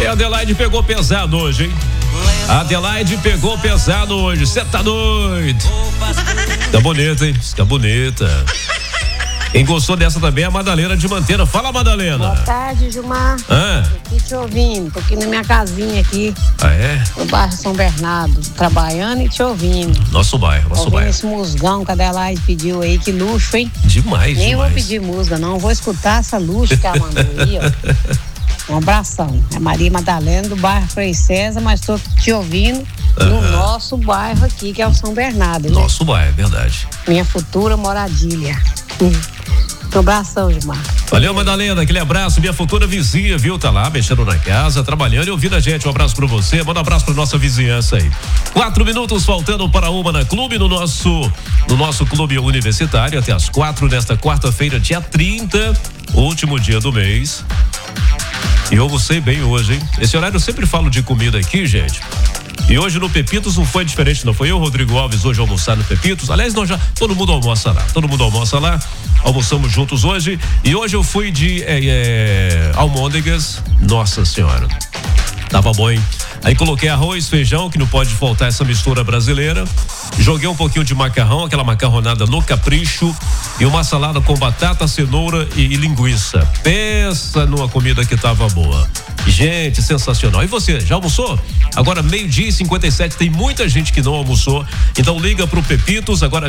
E a Adelaide pegou pesado hoje, hein? A Adelaide pegou pesado hoje. Você tá doido? Fica bonita, hein? Fica bonita. Quem gostou dessa também é a Madalena de Manteira. Fala, Madalena. Boa tarde, Gilmar. Tô aqui te ouvindo, tô aqui na minha casinha aqui. Ah, é? No bairro São Bernardo, trabalhando e te ouvindo. Nosso bairro. Esse musgão que a Adelaide pediu aí, que luxo, hein? Demais, Nem demais. vou pedir música, não. Vou escutar essa luxo que ela mandou aí, ó. Um abração. É Maria Madalena, do bairro Frei César, mas tô te ouvindo no nosso bairro aqui, que é o São Bernardo, né? Nosso bairro, é verdade. Minha futura moradia. Um abração, Gilmar. Valeu, Madalena, aquele abraço, minha futura vizinha, viu? Tá lá, mexendo na casa, trabalhando e ouvindo a gente. Um abraço pra você, manda um abraço pra nossa vizinhança aí. 4 minutos faltando para 1 na Clube, no nosso clube universitário, até as 4 nesta quarta-feira, dia 30, último dia do mês. E eu almocei bem hoje, hein? Esse horário eu sempre falo de comida aqui, gente. E hoje no Pepitos não foi diferente, não. Foi eu, Rodrigo Alves, hoje almoçar no Pepitos. Aliás, todo mundo almoça lá. Almoçamos juntos hoje. E hoje eu fui de almôndegas. Nossa Senhora. Tava bom, hein? Aí coloquei arroz, feijão, que não pode faltar essa mistura brasileira. Joguei um pouquinho de macarrão, aquela macarronada no capricho. E uma salada com batata, cenoura e linguiça. Pensa numa comida que tava boa. Gente, sensacional. E você, já almoçou? Agora 12:57, tem muita gente que não almoçou. Então liga pro Pepitos, agora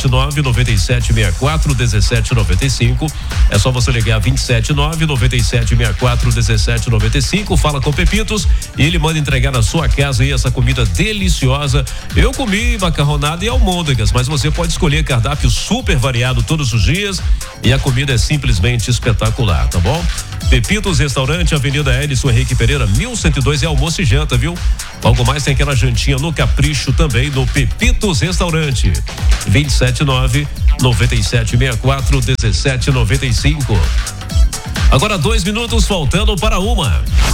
279-9764-1795. É só você ligar 279-9764-1795. Fala com o Pepitos e ele manda entregar na sua casa aí essa comida deliciosa. Eu comi macarronada e almôndegas, mas você pode escolher cardápio super variado todos os dias e a comida é simplesmente espetacular, tá bom? Pepitos Restaurante, Avenida Edson Henrique Pereira, 1102, é almoço e janta, viu? Logo mais tem aquela jantinha no capricho também no Pepitos Restaurante. 279-9764-1795. Agora 2 minutos faltando para 1.